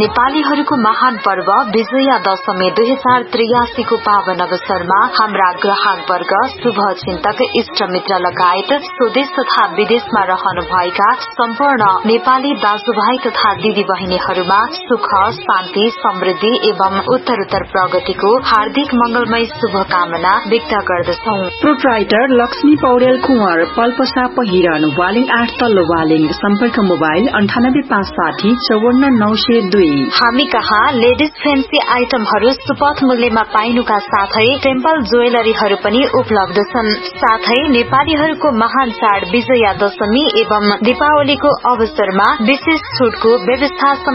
नेपालीहरूको महान पर्व विजया दशमी 2083 को पावन अवसरमा हाम्रा ग्राहक वर्ग, शुभ चिन्तक, इष्ट मित्र लगायत स्वदेश तथा विदेशमा रहनु भएका सम्पूर्ण नेपाली दाजुभाइ तथा दिदी बहिनीहरूमा सुख, शान्ति, समृद्धि एवं उत्तरोत्तर प्रगतिको हार्दिक मंगलमय शुभकामना व्यक्त गर्दछौ। प्रोप्राइटर लक्ष्मी पौडेल कुंवर, पल्पसा पहिरन, वालिङ 8 तल्लो वालिङ। सम्पर्क मोबाइल 98560 54902। हामी कहाँ लेडिज फेन्सी आइटमहरू सुपथ मूल्यमा पाइनुका साथै टेम्पल ज्वेलरीहरू पनि उपलब्ध छन्। साथै नेपालीहरूको महान चाड विजया दशमी एवं दीपावलीको अवसरमा विशेष छुटको व्यवस्था